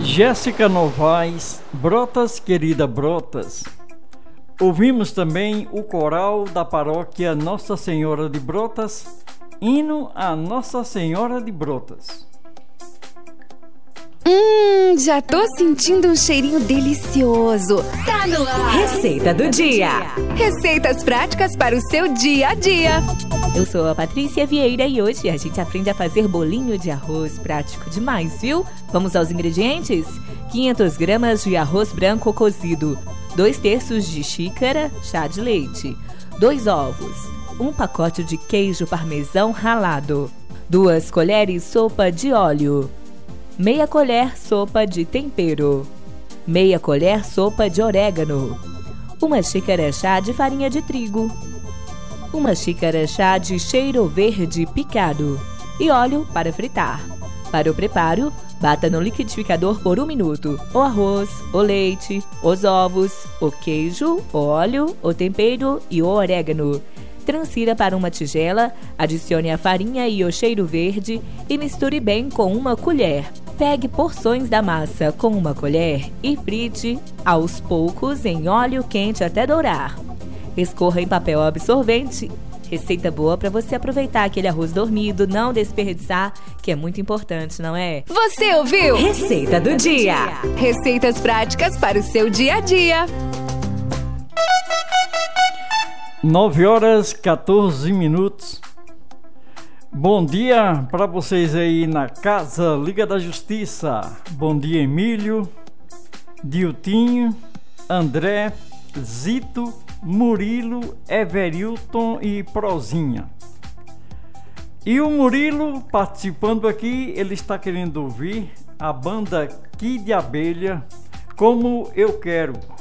Jéssica Novaes, Brotas, querida Brotas. Ouvimos também o coral da paróquia Nossa Senhora de Brotas, hino a Nossa Senhora de Brotas. Já tô sentindo um cheirinho delicioso. Tá no ar! Receita do dia. Receitas práticas para o seu dia a dia. Eu sou a Patrícia Vieira e hoje a gente aprende a fazer bolinho de arroz. Prático demais, viu? Vamos aos ingredientes? 500 gramas de arroz branco cozido, 2/3 de xícara chá de leite, 2 ovos, 1 pacote de queijo parmesão ralado, 2 colheres sopa de óleo, meia colher sopa de tempero, meia colher sopa de orégano, 1 xícara chá de farinha de trigo, 1 xícara chá de cheiro verde picado e óleo para fritar. Para o preparo, bata no liquidificador por 1 minuto o arroz, o leite, os ovos, o queijo, o óleo, o tempero e o orégano. Transfira para uma tigela, adicione a farinha e o cheiro verde e misture bem com 1 colher. Pegue porções da massa com 1 colher e frite aos poucos em óleo quente até dourar. Escorra em papel absorvente. Receita boa para você aproveitar aquele arroz dormido, não desperdiçar, que é muito importante, não é? Você ouviu? Receita do dia. Receitas práticas para o seu dia a dia. 9h14. Bom dia para vocês aí na Casa Liga da Justiça. Bom dia, Emílio, Diltinho, André, Zito, Murilo, Everilton e Prozinha. E o Murilo participando aqui, ele está querendo ouvir a banda Kid Abelha, Como Eu Quero.